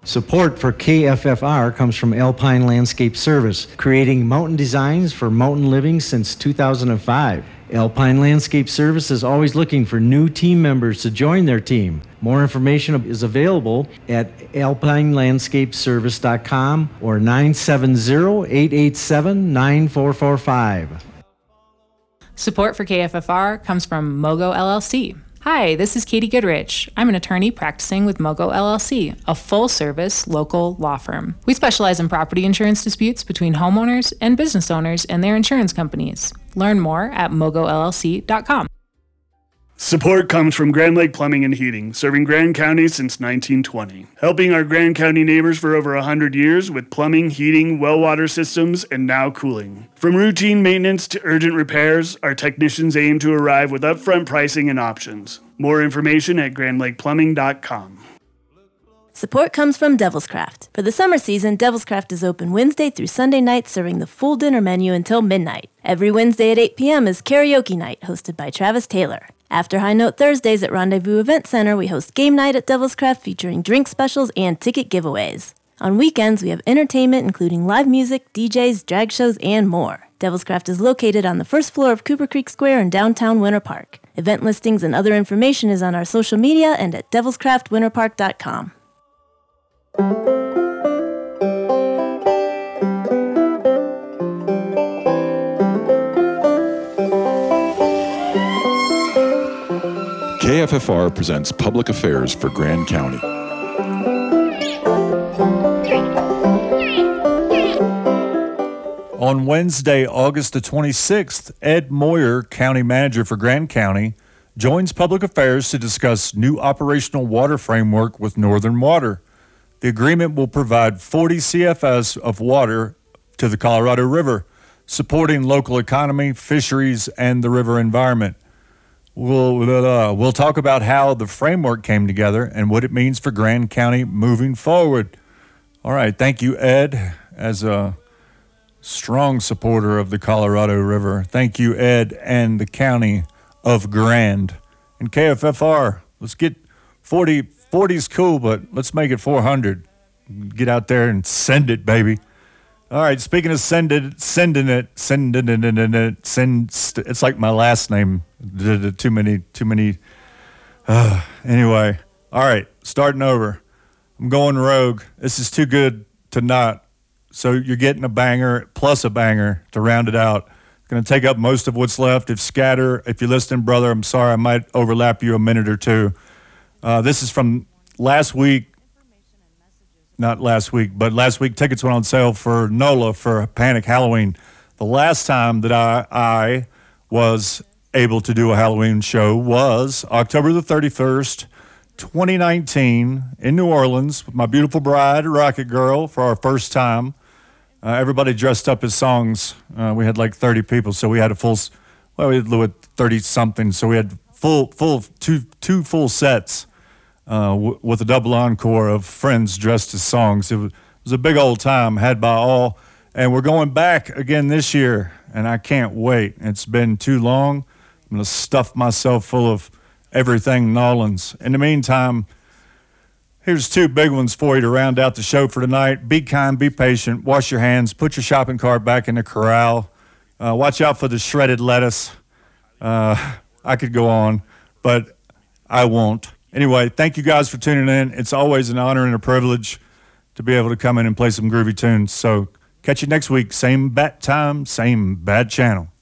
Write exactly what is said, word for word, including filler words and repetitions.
Support for K F F R comes from Alpine Landscape Service, creating mountain designs for mountain living since two thousand five. Alpine Landscape Service is always looking for new team members to join their team. More information is available at alpine landscape service dot com or nine seven zero, eight eight seven, nine four four five. Support for K F F R comes from Mogo L L C. Hi, this is Katie Goodrich. I'm an attorney practicing with Mogo L L C, a full-service local law firm. We specialize in property insurance disputes between homeowners and business owners and their insurance companies. Learn more at mogo l l c dot com. Support comes from Grand Lake Plumbing and Heating, serving Grand County since nineteen twenty. Helping our Grand County neighbors for over one hundred years with plumbing, heating, well water systems, and now cooling. From routine maintenance to urgent repairs, our technicians aim to arrive with upfront pricing and options. More information at grand lake plumbing dot com. Support comes from Devil's Craft. For the summer season, Devil's Craft is open Wednesday through Sunday nights, serving the full dinner menu until midnight. Every Wednesday at eight p.m. is karaoke night, hosted by Travis Taylor. After High Note Thursdays at Rendezvous Event Center, we host game night at Devil's Craft featuring drink specials and ticket giveaways. On weekends, we have entertainment including live music, D Js, drag shows, and more. Devil's Craft is located on the first floor of Cooper Creek Square in downtown Winter Park. Event listings and other information is on our social media and at devils craft winter park dot com. K F F R presents Public Affairs for Grand County. On Wednesday, August the twenty-sixth, Ed Moyer, County Manager for Grand County, joins Public Affairs to discuss new operational water framework with Northern Water. The agreement will provide forty C F S of water to the Colorado River, supporting local economy, fisheries, and the river environment. We'll, uh, we'll talk about how the framework came together and what it means for Grand County moving forward. All right, thank you, Ed, as a strong supporter of the Colorado River. Thank you, Ed, and the County of Grand. And K F F R, let's get forty, forty's cool, but let's make it four hundred. Get out there and send it, baby. All right, speaking of send it, sending it, sending it, send, it's like my last name. Too many, too many. Uh, anyway, all right, starting over. I'm going rogue. This is too good to not. So you're getting a banger plus a banger to round it out. Going to take up most of what's left. If scatter, if you're listening, brother, I'm sorry, I might overlap you a minute or two. Uh, this is from last week. Not last week, but last week tickets went on sale for NOLA for Panic Halloween. The last time that I, I was able to do a Halloween show was October the thirty-first, twenty nineteen in New Orleans with my beautiful bride, Rocket Girl, for our first time. Uh, everybody dressed up as songs. Uh, we had like thirty people, so we had a full, well, we had thirty-something, so we had full, full two, two full sets. Uh, w- with a double encore of friends dressed as songs. It was, it was a big old time had by all. And we're going back again this year, and I can't wait. It's been too long. I'm going to stuff myself full of everything Nolans. In the meantime, here's two big ones for you to round out the show for tonight. Be kind, be patient, wash your hands, put your shopping cart back in the corral. Uh, watch out for the shredded lettuce. Uh, I could go on, but I won't. Anyway, thank you guys for tuning in. It's always an honor and a privilege to be able to come in and play some groovy tunes. So catch you next week. Same bat time, same bad channel.